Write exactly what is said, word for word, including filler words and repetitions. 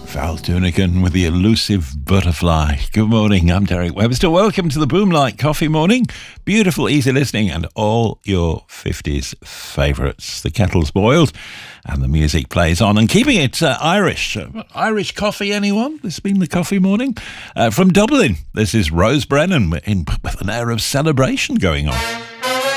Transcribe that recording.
Val Doonican with the elusive butterfly. Good morning, I'm Derek Webster. Welcome to the Boomlight Coffee Morning. Beautiful, easy listening and all your fifties favourites. The kettle's boiled and the music plays on. And keeping it uh, Irish. Uh, Irish coffee, anyone? This has been the Coffee Morning. Uh, from Dublin, this is Rose Brennan in, with an air of celebration going on.